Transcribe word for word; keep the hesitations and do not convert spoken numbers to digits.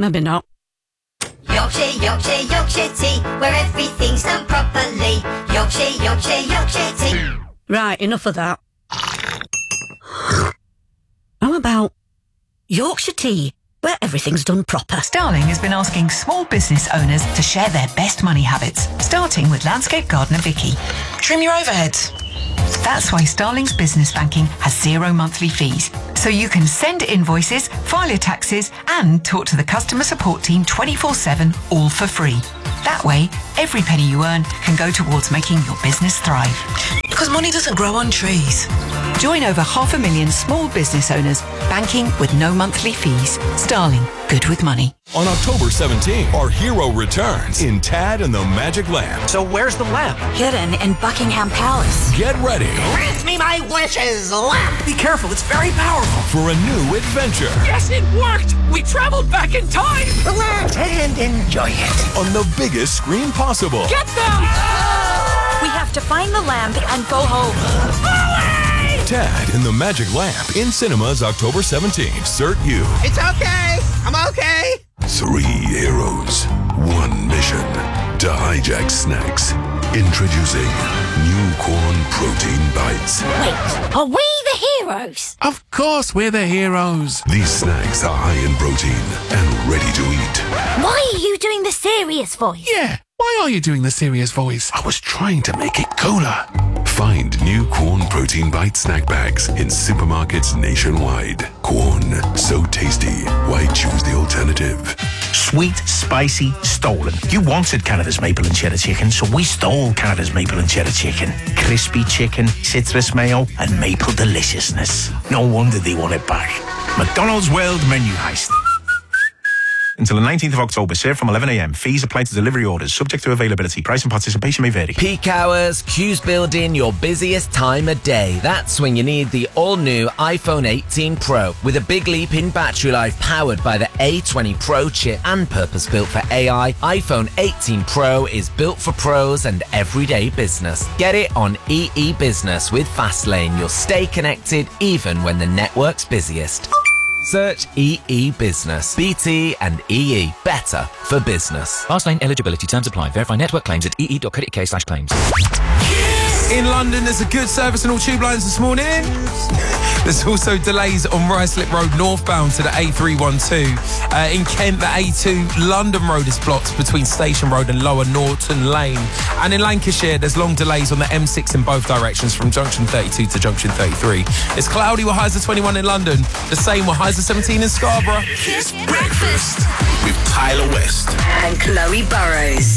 maybe not. Yorkshire, Yorkshire, Yorkshire tea, where everything's done properly. Yorkshire, Yorkshire, Yorkshire tea. Right, enough of that. How about Yorkshire tea, where everything's done proper? Starling has been asking small business owners to share their best money habits, starting with landscape gardener Vicky. Trim your overheads. That's why Starling's business banking has zero monthly fees. So you can send invoices, file your taxes, and talk to the customer support team twenty-four seven, all for free. That way, every penny you earn can go towards making your business thrive. Because money doesn't grow on trees. Join over half a million small business owners banking with no monthly fees. Starling, good with money. On October seventeenth, our hero returns in Tad and the Magic Lamp. So where's the lamp? Hidden in Buckingham Palace. Get ready. Grant me my wishes, lamp! Be careful, it's very powerful. For a new adventure. Yes, it worked! We traveled back in time! Relax and enjoy it. On the biggest screen possible. Get them! We have to find the lamp and go home. Tad and the Magic Lamp in cinemas October seventeenth. Cert U. It's okay! I'm okay! Three heroes, one mission to hijack snacks. Introducing new corn protein bites. Wait, are we the heroes? Of course we're the heroes. These snacks are high in protein and ready to eat. Why are you doing the serious voice? Yeah, why are you doing the serious voice? I was trying to make it cooler. Find new Corn Protein Bite snack bags in supermarkets nationwide. Corn, so tasty. Why choose the alternative? Sweet, spicy, stolen. You wanted Canada's maple and cheddar chicken, so we stole Canada's maple and cheddar chicken. Crispy chicken, citrus mayo, and maple deliciousness. No wonder they want it back. McDonald's World Menu Heist. Until the nineteenth of October, served from eleven a m. Fees apply to delivery orders, subject to availability. Price and participation may vary. Peak hours, queues build in your busiest time of day. That's when you need the all-new iPhone eighteen Pro. With a big leap in battery life powered by the A twenty Pro chip and purpose-built for A I, iPhone eighteen Pro is built for pros and everyday business. Get it on E E Business with Fastlane. You'll stay connected even when the network's busiest. Search E E Business. B T and E E. Better for business. Fastlane eligibility terms apply. Verify network claims at ee.co.uk slash claims. In London, there's a good service on all tube lines this morning. There's also delays on Ruislip Road northbound to the A three twelve. Uh, in Kent, the A two London Road is blocked between Station Road and Lower Norton Lane. And in Lancashire, there's long delays on the M six in both directions from junction thirty-two to junction thirty-three. It's cloudy with highs of twenty-one in London. The same with highs of seventeen in Scarborough. Kiss Breakfast with Tyler West and Chloe Burrows.